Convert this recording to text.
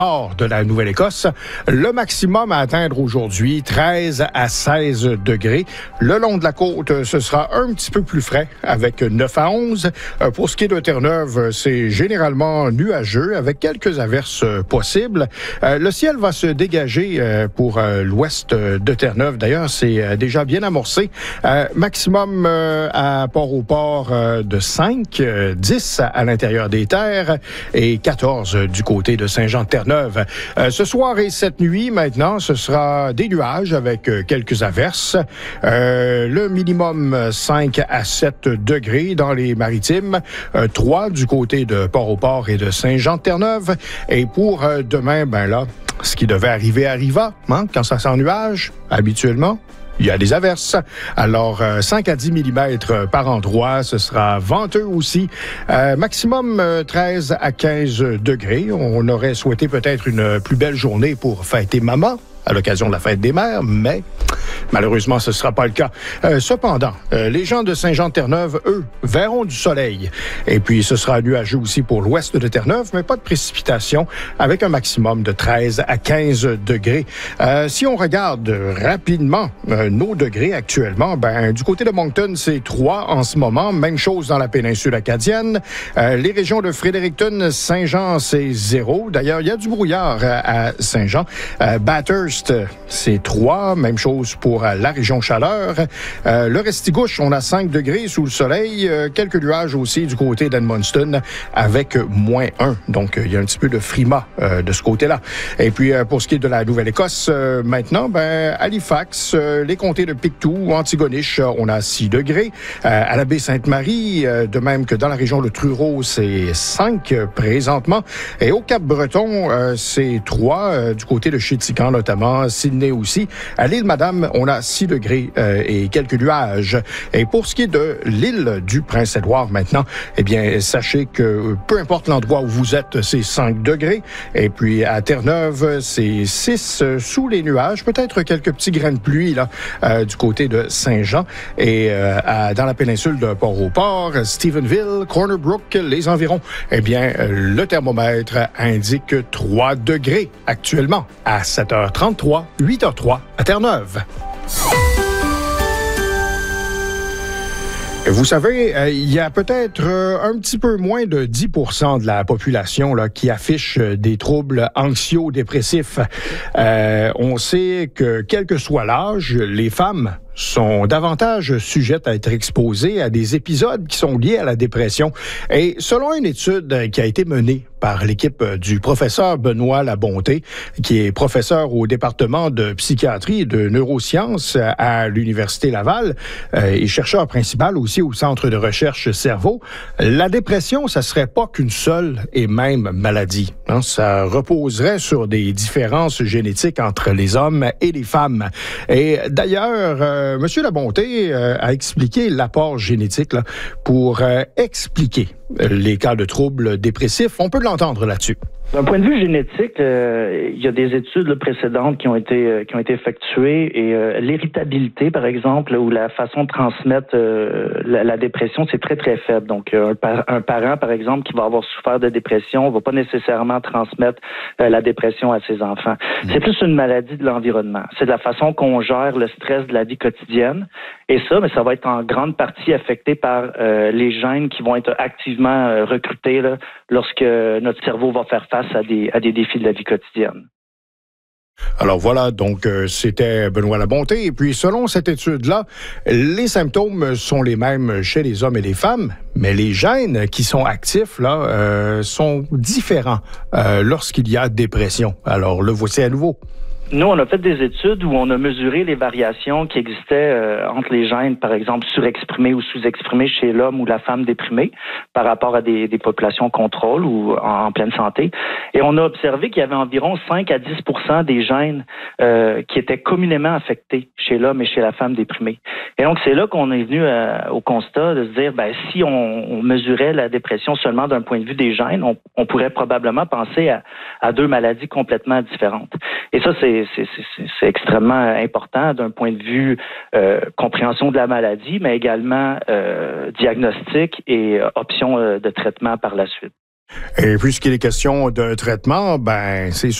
nord de la Nouvelle-Écosse. Le maximum à atteindre aujourd'hui, 13 à 16 degrés. Le long de la côte, ce sera un petit peu plus frais, avec 9 à 11. Pour ce qui est de Terre-Neuve, c'est généralement nuageux, avec quelques averses possibles. Le ciel va se dégager pour l'ouest de Terre-Neuve. D'ailleurs, c'est déjà bien amorcé. Maximum à Port-au-Port de 5, 10 à l'intérieur des terres et 14 du côté de Saint-Jean-de-Terre-Neuve. Ce soir et cette nuit, maintenant, ce sera des nuages avec quelques averses. Le minimum 5 à 7 degrés dans les maritimes, 3 du côté de Port-au-Port et de Saint-Jean-de-Terre-Neuve. Et pour demain, ben là, ce qui devait arriver arriva, hein, quand ça s'ennuage, habituellement. Il y a des averses. Alors, 5 à 10 mm par endroit. Ce sera venteux aussi. Maximum 13 à 15 degrés. On aurait souhaité peut-être une plus belle journée pour fêter maman à l'occasion de la fête des mères, mais malheureusement, ce ne sera pas le cas. Cependant, les gens de Saint-Jean-de-Terre-Neuve, eux, verront du soleil. Et puis, ce sera nuageux aussi pour l'ouest de Terre-Neuve, mais pas de précipitations, avec un maximum de 13 à 15 degrés. Si on regarde rapidement nos degrés actuellement, ben du côté de Moncton, c'est 3 en ce moment. Même chose dans la péninsule acadienne. Les régions de Fredericton, Saint-Jean, c'est 0. D'ailleurs, il y a du brouillard à Saint-Jean. Bathurst, c'est 3. Même chose pour la région Chaleur. Le Restigouche, on a 5 degrés sous le soleil. Quelques nuages aussi du côté d'Edmundston avec moins 1. Donc, il y a un petit peu de frima de ce côté-là. Et puis, pour ce qui est de la Nouvelle-Écosse, maintenant, ben Halifax, les comtés de Pictou, Antigonish, on a 6 degrés. À la baie Sainte-Marie, de même que dans la région de Truro, c'est 5 présentement. Et au Cap-Breton, c'est 3 du côté de Chéticamp, notamment. Sydney aussi. À l'île Madame, on a 6 degrés et quelques nuages. Et pour ce qui est de l'île du Prince-Édouard maintenant, eh bien, sachez que peu importe l'endroit où vous êtes, c'est 5 degrés. Et puis à Terre-Neuve, c'est 6 sous les nuages. Peut-être quelques petits grains de pluie là du côté de Saint-Jean. Et dans la péninsule de Port-au-Port, Stephenville, Corner Brook, les environs, eh bien, le thermomètre indique 3 degrés actuellement à 7h33, 8h03 à Terre-Neuve. Vous savez, il y a peut-être un petit peu moins de 10% de la population là, qui affiche des troubles anxio-dépressifs. On sait que, quel que soit l'âge, les femmes sont davantage sujettes à être exposées à des épisodes qui sont liés à la dépression. Et selon une étude qui a été menée par l'équipe du professeur Benoît Labonté, qui est professeur au département de psychiatrie et de neurosciences à l'Université Laval et chercheur principal aussi au Centre de recherche cerveau, la dépression, ça serait pas qu'une seule et même maladie. Hein? Ça reposerait sur des différences génétiques entre les hommes et les femmes. Et d'ailleurs, Monsieur Labonté a expliqué l'apport génétique là, pour expliquer les cas de troubles dépressifs. On peut l'entendre là-dessus. D'un point de vue génétique, il y a des études précédentes qui ont été effectuées et l'irritabilité, par exemple, ou la façon de transmettre la dépression, c'est très, très faible. Donc, un parent, par exemple, qui va avoir souffert de dépression ne va pas nécessairement transmettre la dépression à ses enfants. C'est plus une maladie de l'environnement. C'est de la façon qu'on gère le stress de la vie quotidienne. Et ça, mais ça va être en grande partie affecté par les gènes qui vont être activement recrutés là, lorsque notre cerveau va faire face à des défis de la vie quotidienne. Alors voilà, donc c'était Benoît Labonté. Et puis selon cette étude-là, les symptômes sont les mêmes chez les hommes et les femmes, mais les gènes qui sont actifs là sont différents lorsqu'il y a dépression. Alors le voici à nouveau. Nous, on a fait des études où on a mesuré les variations qui existaient entre les gènes, par exemple, surexprimés ou sous-exprimés chez l'homme ou la femme déprimée par rapport à des populations contrôle ou en pleine santé. Et on a observé qu'il y avait environ 5 à 10% des gènes qui étaient communément affectés chez l'homme et chez la femme déprimée. Et donc, c'est là qu'on est venu au constat de se dire, ben, si on mesurait la dépression seulement d'un point de vue des gènes, on pourrait probablement penser à deux maladies complètement différentes. Et ça, c'est extrêmement important d'un point de vue compréhension de la maladie, mais également diagnostic et options de traitement par la suite. Et puisqu'il est question d'un traitement, ben c'est